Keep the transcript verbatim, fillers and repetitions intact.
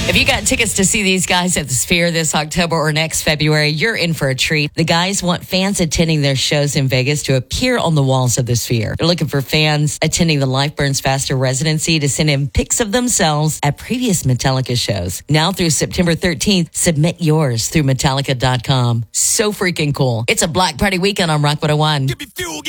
If you got tickets to see these guys at the Sphere this October or next February, you're in for a treat. The guys want fans attending their shows in Vegas to appear on the walls of the Sphere. They're looking for fans attending the Life Burns Faster residency to send in pics of themselves at previous Metallica shows. Now through September thirteenth, submit yours through Metallica dot com. So freaking cool. It's a Black Party weekend on Rock one oh one.